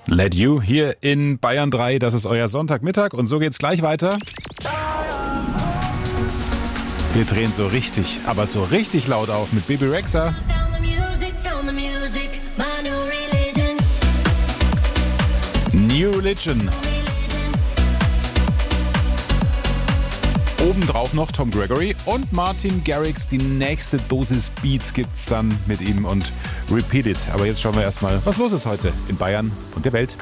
Let You hier in Bayern 3, das ist euer Sonntagmittag und so geht's gleich weiter. Wir drehen so richtig, aber so richtig laut auf mit Bebe Rexha. New Religion. Obendrauf noch Tom Gregory und Martin Garrix. Die nächste Dosis Beats gibt's dann mit ihm und Repeat It. Aber jetzt schauen wir erstmal, was los ist heute in Bayern und der Welt.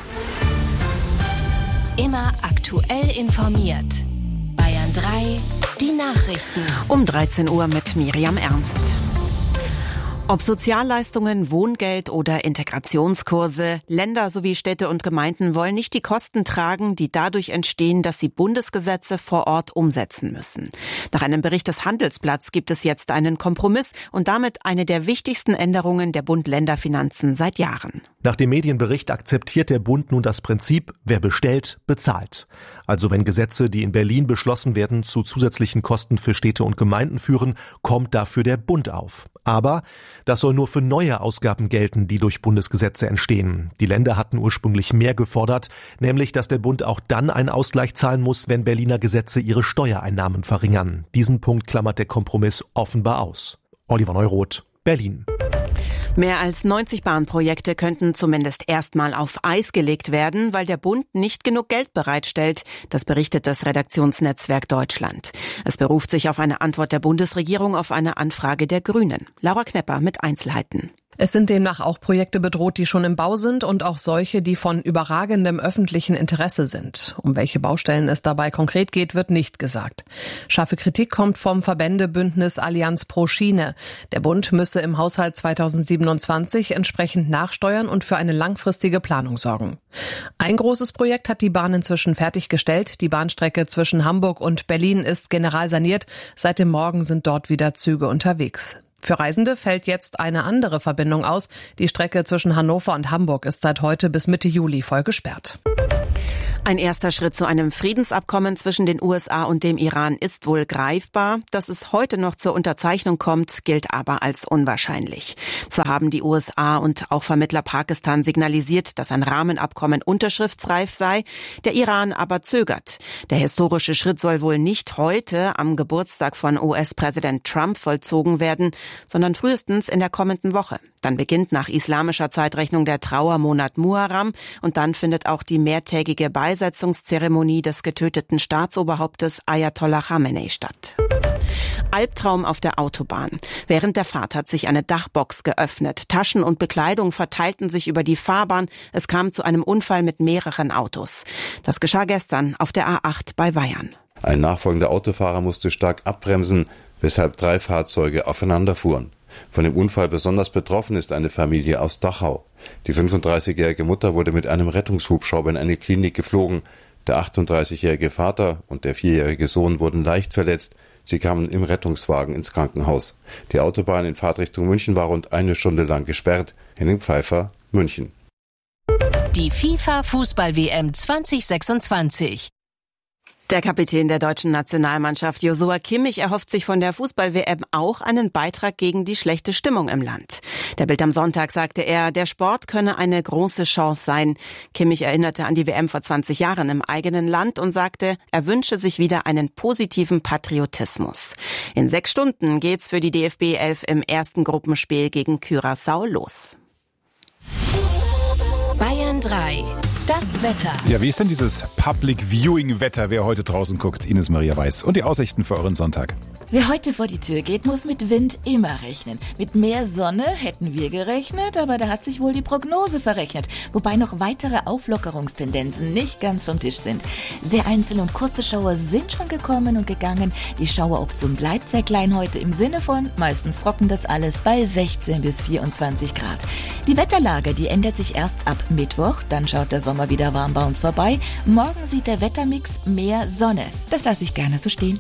Immer aktuell informiert. Bayern 3, die Nachrichten. Um 13 Uhr mit Miriam Ernst. Ob Sozialleistungen, Wohngeld oder Integrationskurse, Länder sowie Städte und Gemeinden wollen nicht die Kosten tragen, die dadurch entstehen, dass sie Bundesgesetze vor Ort umsetzen müssen. Nach einem Bericht des Handelsblatts gibt es jetzt einen Kompromiss und damit eine der wichtigsten Änderungen der Bund-Länder-Finanzen seit Jahren. Nach dem Medienbericht akzeptiert der Bund nun das Prinzip, wer bestellt, bezahlt. Also wenn Gesetze, die in Berlin beschlossen werden, zu zusätzlichen Kosten für Städte und Gemeinden führen, kommt dafür der Bund auf. Aber das soll nur für neue Ausgaben gelten, die durch Bundesgesetze entstehen. Die Länder hatten ursprünglich mehr gefordert, nämlich dass der Bund auch dann einen Ausgleich zahlen muss, wenn Berliner Gesetze ihre Steuereinnahmen verringern. Diesen Punkt klammert der Kompromiss offenbar aus. Oliver Neuroth, Berlin. Mehr als 90 Bahnprojekte könnten zumindest erstmal auf Eis gelegt werden, weil der Bund nicht genug Geld bereitstellt. Das berichtet das Redaktionsnetzwerk Deutschland. Es beruft sich auf eine Antwort der Bundesregierung auf eine Anfrage der Grünen. Laura Knepper mit Einzelheiten. Es sind demnach auch Projekte bedroht, die schon im Bau sind und auch solche, die von überragendem öffentlichen Interesse sind. Um welche Baustellen es dabei konkret geht, wird nicht gesagt. Scharfe Kritik kommt vom Verbändebündnis Allianz pro Schiene. Der Bund müsse im Haushalt 2027 entsprechend nachsteuern und für eine langfristige Planung sorgen. Ein großes Projekt hat die Bahn inzwischen fertiggestellt. Die Bahnstrecke zwischen Hamburg und Berlin ist generalsaniert. Seit dem Morgen sind dort wieder Züge unterwegs. Für Reisende fällt jetzt eine andere Verbindung aus. Die Strecke zwischen Hannover und Hamburg ist seit heute bis Mitte Juli voll gesperrt. Ein erster Schritt zu einem Friedensabkommen zwischen den USA und dem Iran ist wohl greifbar. Dass es heute noch zur Unterzeichnung kommt, gilt aber als unwahrscheinlich. Zwar haben die USA und auch Vermittler Pakistan signalisiert, dass ein Rahmenabkommen unterschriftsreif sei, der Iran aber zögert. Der historische Schritt soll wohl nicht heute am Geburtstag von US-Präsident Trump vollzogen werden, sondern frühestens in der kommenden Woche. Dann beginnt nach islamischer Zeitrechnung der Trauermonat Muharram und dann findet auch die mehrtägige Beisetzungszeremonie des getöteten Staatsoberhauptes Ayatollah Khamenei statt. Albtraum auf der Autobahn. Während der Fahrt hat sich eine Dachbox geöffnet. Taschen und Bekleidung verteilten sich über die Fahrbahn. Es kam zu einem Unfall mit mehreren Autos. Das geschah gestern auf der A8 bei Weyarn. Ein nachfolgender Autofahrer musste stark abbremsen, weshalb 3 Fahrzeuge aufeinander fuhren. Von dem Unfall besonders betroffen ist eine Familie aus Dachau. Die 35-jährige Mutter wurde mit einem Rettungshubschrauber in eine Klinik geflogen. Der 38-jährige Vater und der 4-jährige Sohn wurden leicht verletzt. Sie kamen im Rettungswagen ins Krankenhaus. Die Autobahn in Fahrtrichtung München war rund 1 Stunde lang gesperrt. Henning Pfeiffer, München. Die FIFA-Fußball-WM 2026. Der Kapitän der deutschen Nationalmannschaft Joshua Kimmich erhofft sich von der Fußball-WM auch einen Beitrag gegen die schlechte Stimmung im Land. Der Bild am Sonntag sagte er, der Sport könne eine große Chance sein. Kimmich erinnerte an die WM vor 20 Jahren im eigenen Land und sagte, er wünsche sich wieder einen positiven Patriotismus. In 6 Stunden geht's für die DFB 11 im ersten Gruppenspiel gegen Curaçao los. Bayern 3. Das Wetter. Ja, wie ist denn dieses Public Viewing Wetter, wer heute draußen guckt? Ines Maria Weiß. Und die Aussichten für euren Sonntag. Wer heute vor die Tür geht, muss mit Wind immer rechnen. Mit mehr Sonne hätten wir gerechnet, aber da hat sich wohl die Prognose verrechnet. Wobei noch weitere Auflockerungstendenzen nicht ganz vom Tisch sind. Sehr einzelne und kurze Schauer sind schon gekommen und gegangen. Die Schaueroption bleibt sehr klein heute im Sinne von, meistens trocken das alles bei 16 bis 24 Grad. Die Wetterlage, die ändert sich erst ab Mittwoch, dann schaut der Sommer wieder warm bei uns vorbei. Morgen sieht der Wettermix mehr Sonne. Das lasse ich gerne so stehen.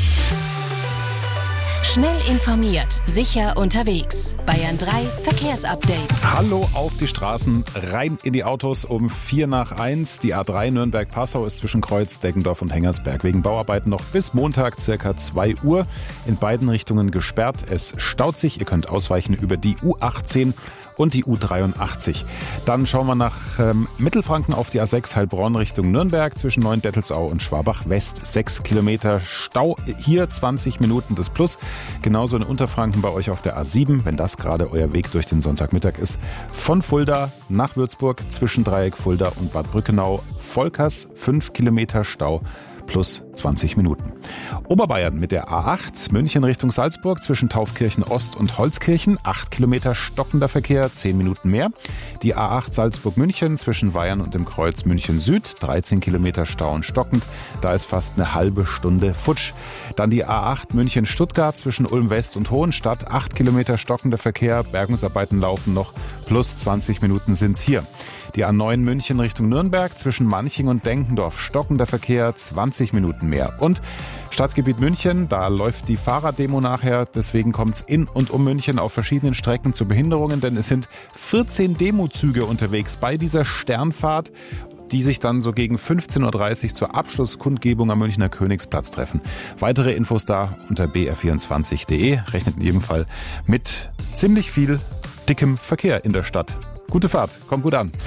Schnell informiert, sicher unterwegs. Bayern 3 Verkehrsupdate. Hallo auf die Straßen, rein in die Autos um 1:04. Die A3 Nürnberg-Passau ist zwischen Kreuz, Deggendorf und Hengersberg wegen Bauarbeiten noch bis Montag ca. 2 Uhr in beiden Richtungen gesperrt. Es staut sich, ihr könnt ausweichen über die U18 und die U83. Dann schauen wir nach Mittelfranken auf die A6 Heilbronn Richtung Nürnberg zwischen Neuendettelsau und Schwabach West. 6 Kilometer Stau, hier 20 Minuten das Plus. Genauso in Unterfranken bei euch auf der A7, wenn das gerade euer Weg durch den Sonntagmittag ist. Von Fulda nach Würzburg zwischen Dreieck Fulda und Bad Brückenau. Volkers 5 Kilometer Stau. Plus 20 Minuten. Oberbayern mit der A8, München Richtung Salzburg zwischen Taufkirchen Ost und Holzkirchen, 8 Kilometer stockender Verkehr, 10 Minuten mehr. Die A8 Salzburg-München zwischen Weyern und dem Kreuz München Süd, 13 Kilometer Stau und stockend, da ist fast eine halbe Stunde futsch. Dann die A8 München-Stuttgart zwischen Ulm West und Hohenstadt, 8 Kilometer stockender Verkehr, Bergungsarbeiten laufen noch, plus 20 Minuten sind's hier. Die A9 München Richtung Nürnberg zwischen Manching und Denkendorf, stockender Verkehr, 20 Minuten mehr. Und Stadtgebiet München, da läuft die Fahrraddemo nachher, deswegen kommt es in und um München auf verschiedenen Strecken zu Behinderungen, denn es sind 14 Demozüge unterwegs bei dieser Sternfahrt, die sich dann so gegen 15.30 Uhr zur Abschlusskundgebung am Münchner Königsplatz treffen. Weitere Infos da unter br24.de, rechnet in jedem Fall mit ziemlich viel dickem Verkehr in der Stadt. Gute Fahrt, kommt gut an.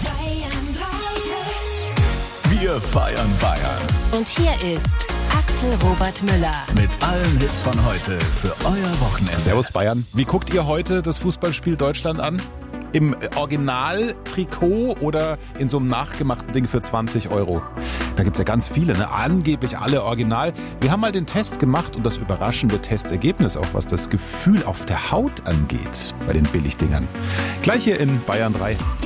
Wir feiern Bayern. Und hier ist Axel Robert Müller. Mit allen Hits von heute für euer Wochenende. Servus Bayern. Wie guckt ihr heute das Fußballspiel Deutschland an? Im Originaltrikot oder in so einem nachgemachten Ding für 20 €? Da gibt's ja ganz viele, ne? Angeblich alle original. Wir haben mal den Test gemacht und das überraschende Testergebnis, auch was das Gefühl auf der Haut angeht, bei den Billigdingern. Gleich hier in Bayern 3.